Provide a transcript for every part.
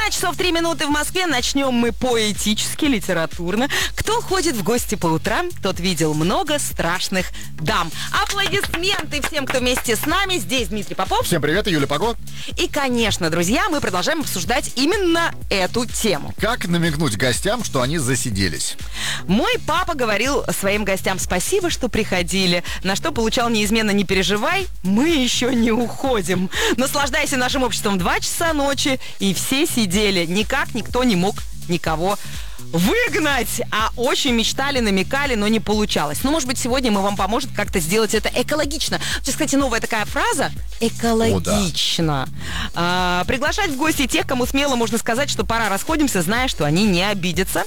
19 часов 3 минуты в Москве. Начнем мы поэтически, литературно. Кто ходит в гости по утрам, тот видел много страшных дам. Аплодисменты всем, кто вместе с нами. Здесь Дмитрий Попов. Всем привет, Юля Пого. И, конечно, друзья, мы продолжаем обсуждать именно эту тему. Как намекнуть гостям, что они засиделись? Мой папа говорил своим гостям: спасибо, что приходили. На что получал неизменно: не переживай, мы еще не уходим. Наслаждайся нашим обществом 2 часа ночи. И все сидели. Никак никто не мог никого выгнать, а очень мечтали, намекали, но не получалось. Ну, может быть, сегодня мы вам поможем как-то сделать это экологично. Сейчас, кстати, новая такая фраза — экологично. Приглашать в гости тех, кому смело можно сказать, что пора расходимся, зная, что они не обидятся.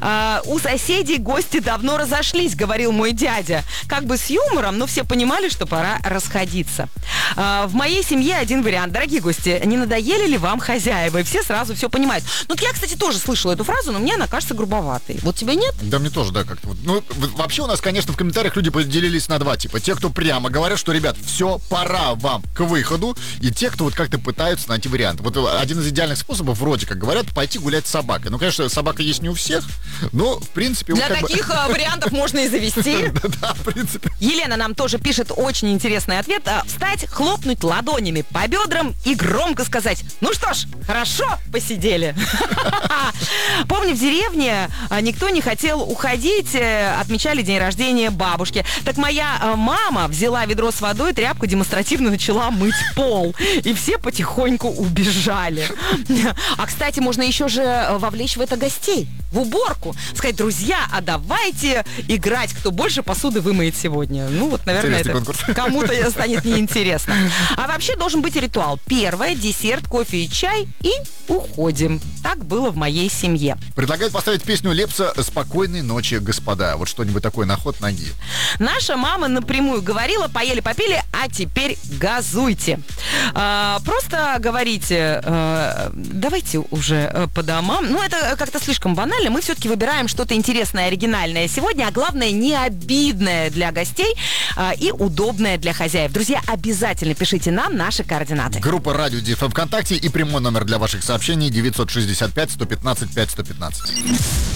У соседей гости давно разошлись, говорил мой дядя. Как бы с юмором, но все понимали, что пора расходиться. В моей семье один вариант. Дорогие гости, не надоели ли вам хозяева? И все сразу все понимают. Ну, я, кстати, тоже слышала эту фразу, но мне она кажется грубоватой. Вот тебе нет? Да, мне тоже, да, как-то. Ну, вообще у нас, конечно, в комментариях люди поделились на два типа. Те, кто прямо говорят, что, ребят, все, пора вам к выходу, и те, кто вот как-то пытаются найти вариант. Вот один из идеальных способов, вроде как говорят, пойти гулять с собакой. Ну, конечно, собака есть не у всех, но, в принципе... Для таких вариантов можно и завести. Да, в принципе. Елена нам тоже пишет очень интересный ответ. Встать, хлопнуть ладонями по бедрам и громко сказать: ну что ж, хорошо посидели. Помню, в деревне никто не хотел уходить, отмечали день рождения бабушки. Так моя мама взяла ведро с водой, тряпку, демонстративно начала мыть пол. И все потихоньку убежали. А, кстати, можно еще же вовлечь в это гостей, в уборку. Сказать: друзья, а давайте играть, кто больше посуды вымоет сегодня. Ну вот, наверное, это кому-то станет неинтересно. А вообще должен быть ритуал. Первое, десерт, кофе и чай, и уходим. Так было в моей семье. Предлагают поставить песню Лепса «Спокойной ночи, господа». Вот что-нибудь такое на ход ноги. Наша мама напрямую говорила: поели, попили, а теперь газуйте. Просто говорите: давайте уже по домам. Ну, это как-то слишком банально. Мы все-таки выбираем что-то интересное, оригинальное сегодня, а главное, не обидное для гостей и удобное для хозяев. Друзья, обязательно пишите нам наши координаты. Группа Радио ДФМ ВКонтакте и прямой номер для ваших сообщений 965 115 5115.